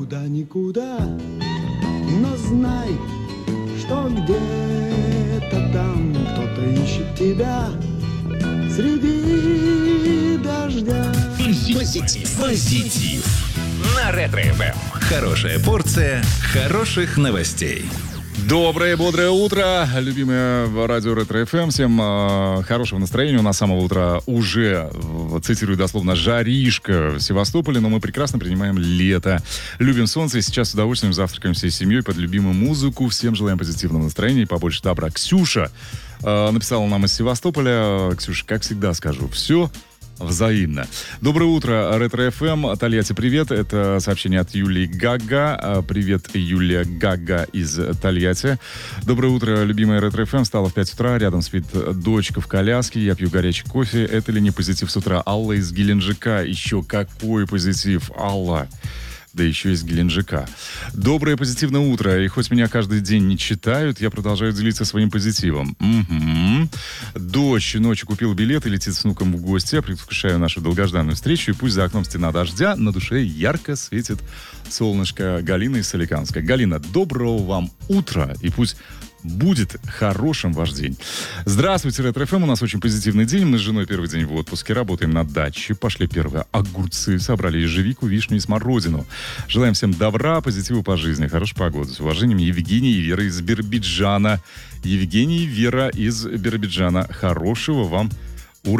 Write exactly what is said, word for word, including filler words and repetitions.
никуда-никуда. Но знай, что где-то там кто-то ищет тебя среди дождя. Позитив. Позитив. На Ретро-эф эм. Хорошая порция хороших новостей. Доброе, бодрое утро, любимое радио Ретро-эф эм. Всем э, хорошего настроения. У нас с самого утра уже, э, цитирую дословно, жаришка в Севастополе, но мы прекрасно принимаем лето. Любим солнце и сейчас с удовольствием завтракаем всей семьей под любимую музыку. Всем желаем позитивного настроения и побольше добра. Ксюша э, написала нам из Севастополя. Ксюша, как всегда скажу, все взаимно. Доброе утро, Ретро-эф эм. Тольятти, привет. Это сообщение от Юлии Гага. Привет, Юлия Гага из Тольятти. Доброе утро, любимая Ретро-эф эм. Встала в пять утра, рядом спит дочка в коляске. Я пью горячий кофе. Это ли не позитив с утра? Алла из Геленджика. Еще какой позитив, Алла. Да еще из Геленджика. Доброе позитивное утро. И хоть меня каждый день не читают, я продолжаю делиться своим позитивом. Угу. Дочь ночью купил билет и летит с внуком в гости. Я предвкушаю нашу долгожданную встречу. И пусть за окном стена дождя, на душе ярко светит солнышко. Галина из Соликамска. Галина, доброго вам утра. И пусть будет хорошим ваш день. Здравствуйте, Ретро-эф эм. У нас очень позитивный день. Мы с женой первый день в отпуске. Работаем на даче. Пошли первые огурцы. Собрали ежевику, вишню и смородину. Желаем всем добра, позитива по жизни. Хорошей погоды. С уважением, Евгений и Вера из Биробиджана. Евгений и Вера из Биробиджана. Хорошего вам